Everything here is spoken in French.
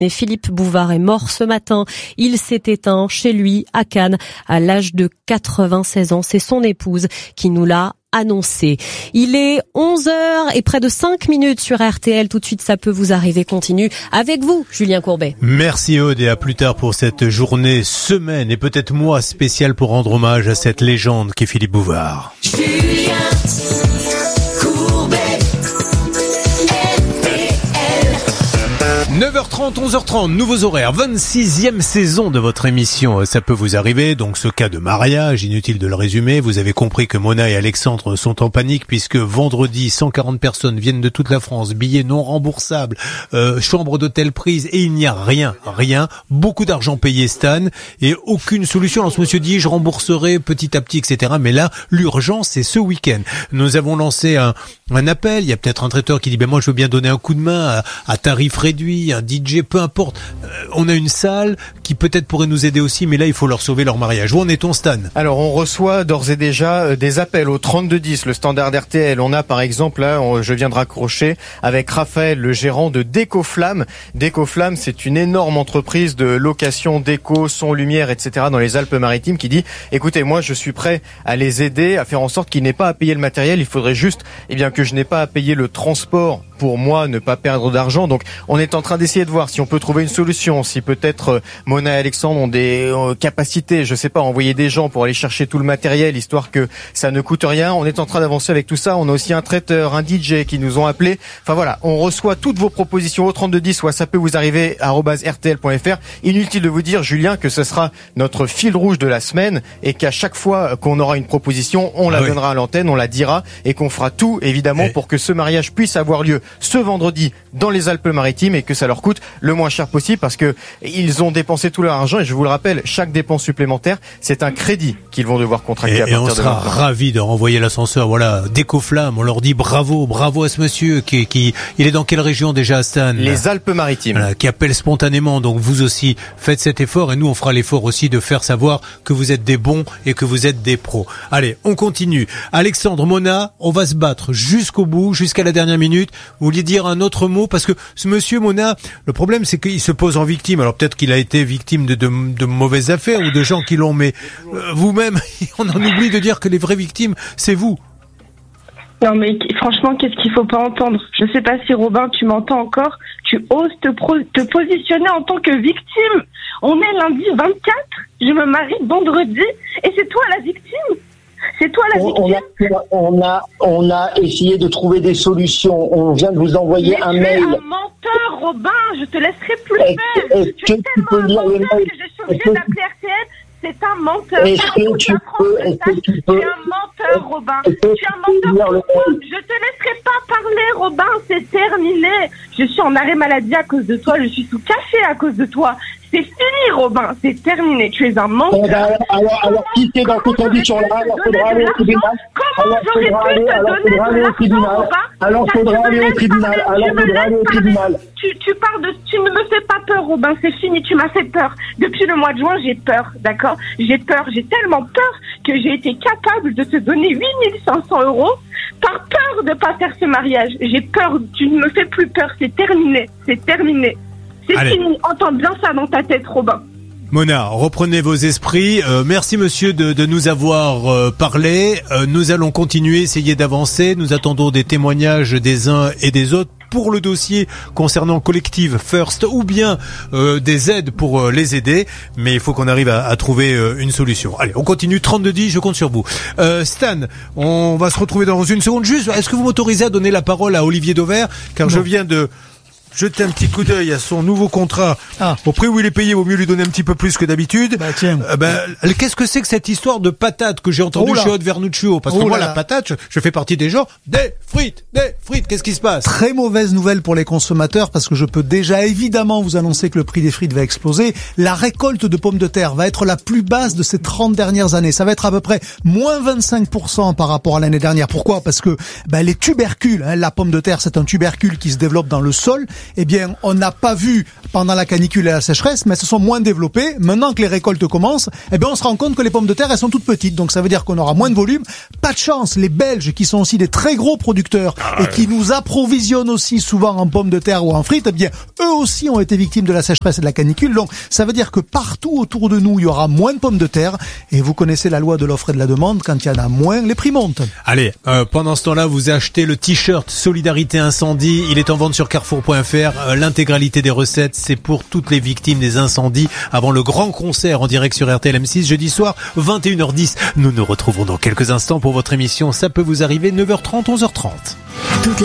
Et Philippe Bouvard est mort ce matin. Il s'est éteint chez lui à Cannes à l'âge de 96 ans. C'est son épouse qui nous l'a annoncé. Il est 11h et près de 5 minutes sur RTL. Tout de suite, ça peut vous arriver. Continue avec vous, Julien Courbet. Merci Aude, et à plus tard pour cette journée, semaine et peut-être mois spécial pour rendre hommage à cette légende qu'est Philippe Bouvard. Julien Courbet. 9h30, 11h30, nouveaux horaires, 26e saison de votre émission. Ça peut vous arriver, donc ce cas de mariage, inutile de le résumer. Vous avez compris que Mona et Alexandre sont en panique puisque vendredi, 140 personnes viennent de toute la France, billets non remboursables, chambre d'hôtel prise et il n'y a rien. Beaucoup d'argent payé Stan et aucune solution. Alors ce monsieur dit, je rembourserai petit à petit, etc. Mais là, l'urgence, c'est ce week-end. Nous avons lancé un appel. Il y a peut-être un traiteur qui dit, moi je veux bien donner un coup de main à tarif réduit, un DJ, peu importe. On a une salle qui peut-être pourrait nous aider aussi, mais là, il faut leur sauver leur mariage. Où en est-on, Stan ? Alors, on reçoit d'ores et déjà des appels au 3210, le standard RTL. On a, par exemple, là, je viens de raccrocher avec Raphaël, le gérant de Décoflamme. Décoflamme, c'est une énorme entreprise de location déco, son, lumière, etc. dans les Alpes-Maritimes qui dit, écoutez, moi, je suis prêt à les aider, à faire en sorte qu'ils n'aient pas à payer le matériel. Il faudrait juste, que je n'ai pas à payer le transport pour moi, ne pas perdre d'argent. Donc, on est en train d'essayer de voir si on peut trouver une solution, si peut-être Mona et Alexandre ont des capacités, je sais pas, envoyer des gens pour aller chercher tout le matériel, histoire que ça ne coûte rien. On est en train d'avancer avec tout ça. On a aussi un traiteur, un DJ qui nous ont appelé. Enfin voilà, on reçoit toutes vos propositions au 3210, ou ça peut vous arriver @rtl.fr. Inutile de vous dire, Julien, que ce sera notre fil rouge de la semaine et qu'à chaque fois qu'on aura une proposition, on la donnera à l'antenne, on la dira et qu'on fera tout, évidemment, pour que ce mariage puisse avoir lieu ce vendredi dans les Alpes-Maritimes et que ça leur coûte le moins cher possible parce que ils ont dépensé tout leur argent et je vous le rappelle, chaque dépense supplémentaire, c'est un crédit qu'ils vont devoir contracter à partir de maintenant. Et on sera ravis de renvoyer l'ascenseur. Voilà, Décoflamme, on leur dit bravo à ce monsieur il est dans quelle région déjà, Stan ? Les Alpes-Maritimes. Voilà, qui appelle spontanément. Donc vous aussi, faites cet effort et nous on fera l'effort aussi de faire savoir que vous êtes des bons et que vous êtes des pros. Allez, on continue. Alexandre, Mona, on va se battre jusqu'au bout, jusqu'à la dernière minute. Vous vouliez dire un autre mot parce que ce monsieur Mona, le problème c'est qu'il se pose en victime. Alors peut-être qu'il a été victime de mauvaises affaires ou de gens qui l'ont, mais vous-même, on en oublie de dire que les vraies victimes, c'est vous. Non mais franchement, qu'est-ce qu'il faut pas entendre ? Je sais pas si Robin, tu m'entends encore, tu oses te positionner en tant que victime. On est lundi 24, je me marie vendredi et c'est toi la victime. C'est toi la victime. On a essayé de trouver des solutions. On vient de vous envoyer un mail. Tu es un menteur, Robin. Je te laisserai plus faire. Est-ce que tu peux lire le mail ? Que je suis obligée d'appeler RTL. C'est un menteur. Est-ce que tu peux Tu es un menteur, Robin. Tu es un menteur. Je te laisserai pas parler, Robin. C'est terminé. Je suis en arrêt maladie à cause de toi. Je suis sous cachet à cause de toi. C'est fini, Robin. C'est terminé. Tu es un menteur. Alors, si c'est dans cette condition-là, alors faudra aller au tribunal. Comment j'aurais pu te donner de l'argent, Robin ? Alors faudra aller au tribunal. Tu parles de... Tu ne me fais pas peur, Robin. C'est fini. Tu m'as fait peur. Depuis le mois de juin, j'ai peur. D'accord ? J'ai peur. J'ai tellement peur que j'ai été capable de te donner 8 500 € par peur de ne pas faire ce mariage. J'ai peur. Tu ne me fais plus peur. C'est terminé. C'est terminé. C'est fini. Entends bien ça dans ta tête, Robin. Mona, reprenez vos esprits. Merci monsieur de nous avoir parlé. Nous allons continuer, essayer d'avancer. Nous attendons des témoignages des uns et des autres pour le dossier concernant Collective First ou bien des aides pour les aider. Mais il faut qu'on arrive à trouver une solution. Allez, on continue. 3210, je compte sur vous. Stan, on va se retrouver dans une seconde. Juste, est-ce que vous m'autorisez à donner la parole à Olivier Dauvert ? Car je viens de jeter un petit coup d'œil à son nouveau contrat. Au prix où il est payé, vaut mieux lui donner un petit peu plus que d'habitude. Tiens. Qu'est-ce que c'est que cette histoire de patate que j'ai entendue chez Aude Vernuccio ? Parce que moi, la patate, je fais partie des gens, des frites. Qu'est-ce qui se passe ? Très mauvaise nouvelle pour les consommateurs parce que je peux déjà évidemment vous annoncer que le prix des frites va exploser. La récolte de pommes de terre va être la plus basse de ces 30 dernières années. Ça va être à peu près moins 25% par rapport à l'année dernière. Pourquoi ? Parce que les tubercules, la pomme de terre, c'est un tubercule qui se développe dans le sol eh bien, on n'a pas vu pendant la canicule et la sécheresse, mais elles se sont moins développées. Maintenant que les récoltes commencent, eh bien, on se rend compte que les pommes de terre, elles sont toutes petites. Donc, ça veut dire qu'on aura moins de volume. Pas de chance. Les Belges, qui sont aussi des très gros producteurs et qui nous approvisionnent aussi souvent en pommes de terre ou en frites, eh bien, eux aussi ont été victimes de la sécheresse et de la canicule. Donc, ça veut dire que partout autour de nous, il y aura moins de pommes de terre. Et vous connaissez la loi de l'offre et de la demande. Quand il y en a moins, les prix montent. Allez, pendant ce temps-là, vous achetez le t-shirt Solidarité Incendie. Il est en vente sur carrefour.fr. L'intégralité des recettes, c'est pour toutes les victimes des incendies avant le grand concert en direct sur RTL M6 jeudi soir 21h10. Nous nous retrouvons dans quelques instants pour votre émission Ça peut vous arriver 9h30, 11h30.